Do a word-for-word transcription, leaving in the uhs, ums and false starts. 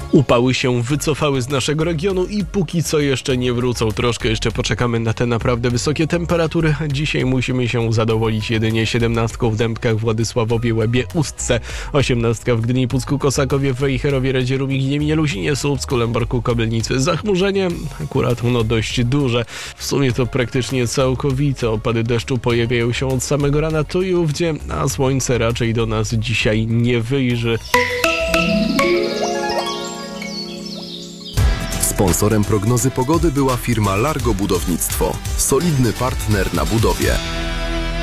Upały się wycofały z naszego regionu i póki co jeszcze nie wrócą. Troszkę jeszcze poczekamy na te naprawdę wysokie temperatury. Dzisiaj musimy się zadowolić jedynie siedemnastką w Dębkach, Władysławowie, Łebie, Ustce, osiemnastka w Gdyni, Pucku, Kosakowie, Wejherowie, Radzie Rumi, Gnieminie, Luzinie, Słupsku, Lęborku, Kobylnicy. Zachmurzenie akurat no dość duże. W sumie to praktycznie całkowite. Opady deszczu pojawiają się od samego rana tu i ówdzie, a słońce raczej do nas dzisiaj nie wyjrzy. Sponsorem prognozy pogody była firma Largo Budownictwo. Solidny partner na budowie.